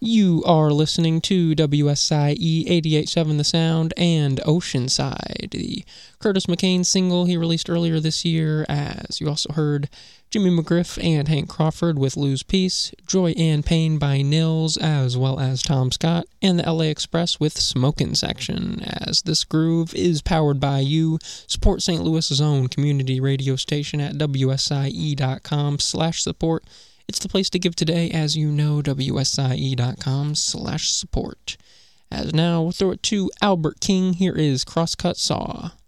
You are listening to WSIE 88.7 The Sound and Oceanside, the Curtis McCain single he released earlier this year, as you also heard Jimmy McGriff and Hank Crawford with Lose Peace, Joy and Pain by Nils, as well as Tom Scott, and the LA Express with Smokin' Section, as this groove is powered by you. Support St. Louis's own community radio station at WSIE.com/support. It's the place to give today, as you know, WSIE.com/support. As now, we'll throw it to Albert King. Here is Crosscut Saw.